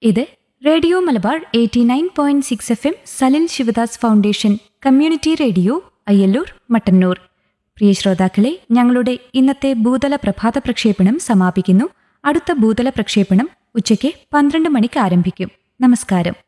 ഇത് radio Malabar 89.6 FM Salil Sivadas foundation community radio Ayyallur Mattannur. പ്രിയ ശ്രോതാക്കളെ, ഞങ്ങളുടെ ഇന്നത്തെ ഭൂതല പ്രഭാത പ്രക്ഷേപണം സമാപിക്കുന്നു. അടുത്ത ഭൂതല പ്രക്ഷേപണം ഉച്ചയ്ക്ക് 12 മണിക്ക് ആരംഭിക്കും. നമസ്കാരം.